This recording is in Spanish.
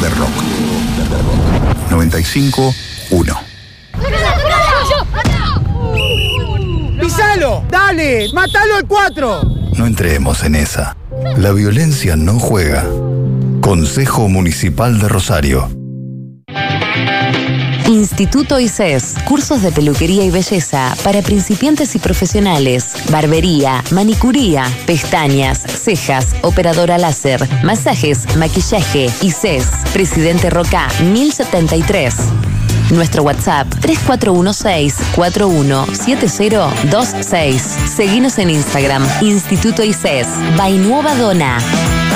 de rock. 95.1. ¡Pisalo! ¡Dale! ¡Mátalo al 4! No entremos en esa. La violencia no juega. Consejo Municipal de Rosario. Instituto ICES, cursos de peluquería y belleza para principiantes y profesionales, barbería, manicuría, pestañas, cejas, operadora láser, masajes, maquillaje. ICES, Presidente Roca 1073. Nuestro WhatsApp 3416-417026. Seguinos en Instagram, Instituto ICES, by Nuova Dona.